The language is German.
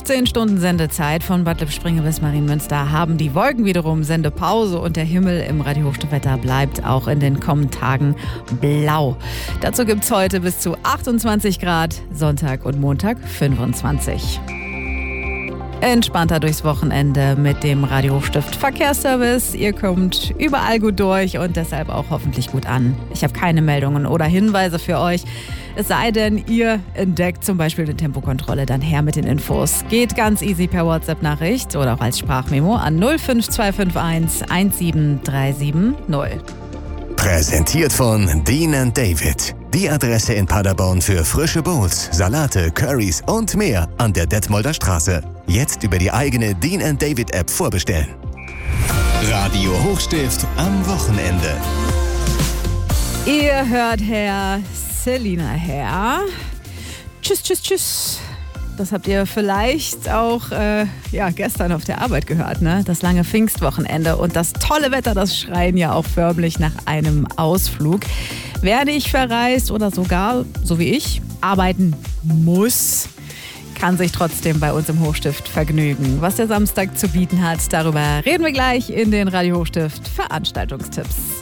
15 Stunden Sendezeit von Bad Lippspringe bis Marienmünster haben die Wolken wiederum Sendepause und der Himmel im Radio-Hochstiftwetter bleibt auch in den kommenden Tagen blau. Dazu gibt es heute bis zu 28 Grad, Sonntag und Montag 25. Entspannter durchs Wochenende mit dem Radio-Hochstift Verkehrsservice. Ihr kommt überall gut durch und deshalb auch hoffentlich gut an. Ich habe keine Meldungen oder Hinweise für euch. Es sei denn, ihr entdeckt zum Beispiel eine Tempokontrolle, dann her mit den Infos. Geht ganz easy per WhatsApp-Nachricht oder auch als Sprachmemo an 05251 17370. Präsentiert von Dean & David. Die Adresse in Paderborn für frische Bowls, Salate, Currys und mehr an der Detmolder Straße. Jetzt über die eigene Dean & David App vorbestellen. Radio Hochstift am Wochenende. Ihr hört Herr Selina her. Tschüss, tschüss, tschüss. Das habt ihr vielleicht auch gestern auf der Arbeit gehört, ne? Das lange Pfingstwochenende und das tolle Wetter, das schreien ja auch förmlich nach einem Ausflug. Wer nicht verreist oder sogar, so wie ich, arbeiten muss, kann sich trotzdem bei uns im Hochstift vergnügen. Was der Samstag zu bieten hat, darüber reden wir gleich in den Radio Hochstift Veranstaltungstipps.